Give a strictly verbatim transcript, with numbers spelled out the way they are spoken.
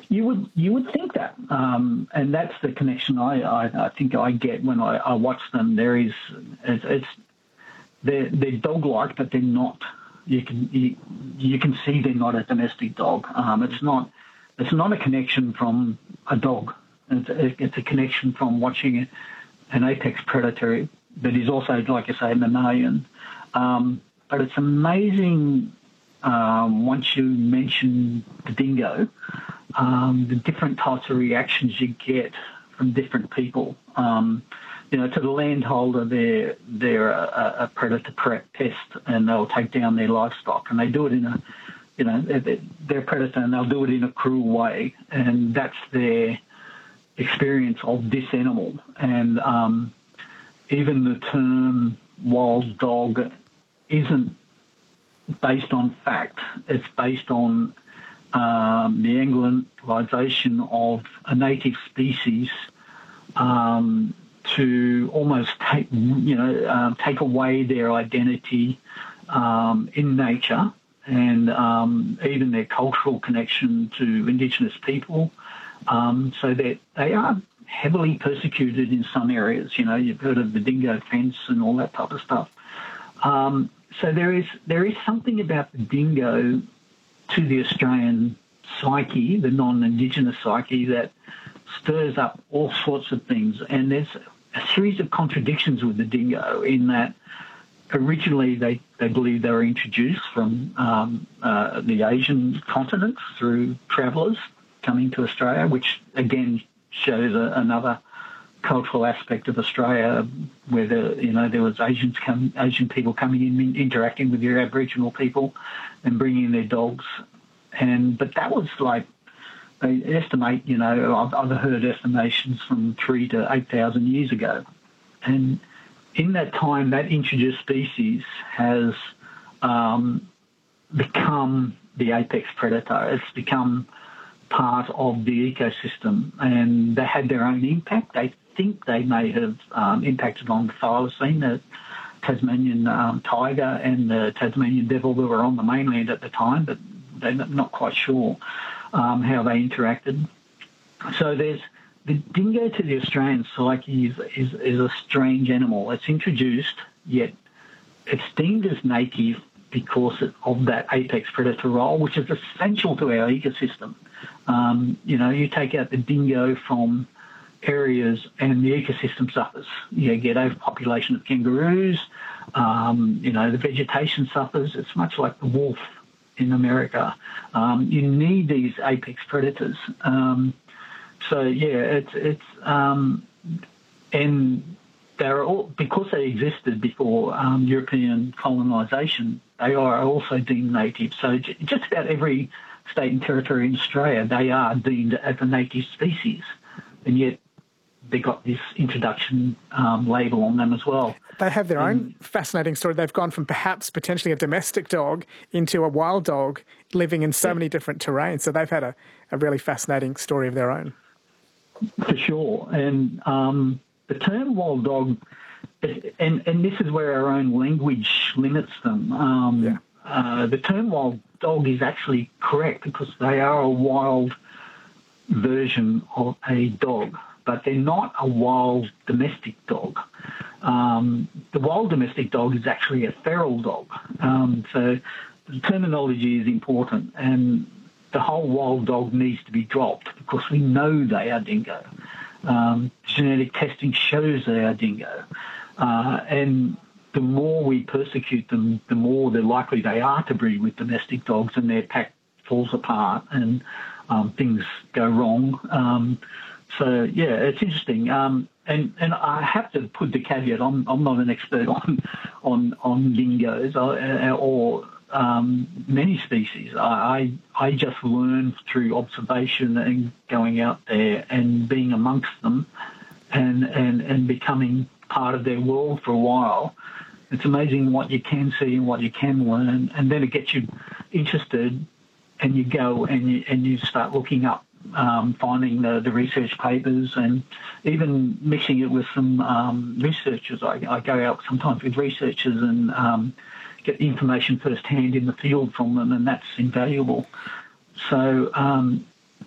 You would you would think that, um, and that's the connection I, I, I think I get when I, I watch them. There is it's, it's they're they're dog-like, but they're not. You can you, you can see they're not a domestic dog. Um, it's not it's not a connection from a dog. It's a, it's a connection from watching an apex predator that is also, like I say, mammalian. Um, but it's amazing um, once you mention the dingo. Um, the different types of reactions you get from different people. Um, you know, to the landholder, they're, they're a, a predator pest and they'll take down their livestock, and they do it in a, you know, they're, they're a predator and they'll do it in a cruel way, and that's their experience of this animal. And um, even the term wild dog isn't based on fact. It's based on Um, the Anglicization of a native species um, to almost take, you know, um, take away their identity um, in nature, and um, even their cultural connection to Indigenous people. Um, so that they are heavily persecuted in some areas. You know, you've heard of the dingo fence and all that type of stuff. Um, so there is there is something about the dingo to the Australian psyche, the non-Indigenous psyche, that stirs up all sorts of things. And there's a series of contradictions with the dingo in that originally they, they believe they were introduced from um, uh, the Asian continent through travellers coming to Australia, which again shows a, another cultural aspect of Australia, where the, you know there was Asians come, Asian people coming in, interacting with your Aboriginal people, and bringing their dogs. And but that was like, they estimate, you know, I've, I've heard estimations from three to eight thousand years ago, and in that time, that introduced species has um, become the apex predator. It's become part of the ecosystem, and they had their own impact. They think they may have um, impacted on the thylacine, the Tasmanian um, tiger and the Tasmanian devil that were on the mainland at the time, but they're not quite sure um, how they interacted. So there's the dingo to the Australian psyche is, is, is a strange animal. It's introduced, yet it's deemed as native because of that apex predator role, which is essential to our ecosystem. Um, you know, you take out the dingo from areas and the ecosystem suffers. You get overpopulation of kangaroos, um, you know, the vegetation suffers. It's much like the wolf in America. Um, you need these apex predators. Um, so, yeah, it's, it's um, and they're all, because they existed before um, European colonisation, they are also deemed native. So j- just about every state and territory in Australia, they are deemed as a native species, and yet they got this introduction um, label on them as well. They have their um, own fascinating story. They've gone from perhaps potentially a domestic dog into a wild dog living in so yeah. many different terrains. So they've had a, a really fascinating story of their own. For sure. And um, the term wild dog, and, and this is where our own language limits them. Um, yeah. uh, the term wild dog is actually correct because they are a wild version of a dog, but they're not a wild domestic dog. Um, the wild domestic dog is actually a feral dog. Um, so the terminology is important, and the whole wild dog needs to be dropped because we know they are dingo. Um, genetic testing shows they are dingo. Uh, and the more we persecute them, the more they're likely they are to breed with domestic dogs, and their pack falls apart and um, things go wrong. Um, so, yeah, it's interesting. Um, and, and I have to put the caveat, I'm, I'm not an expert on on, on dingoes or, or um, many species. I, I I just learn through observation and going out there and being amongst them and, and, and becoming part of their world for a while. It's amazing what you can see and what you can learn, and then it gets you interested, and you go and you, and you start looking up, um, finding the, the research papers, and even mixing it with some um, researchers. I, I go out sometimes with researchers and um, get information firsthand in the field from them, and that's invaluable. So, um,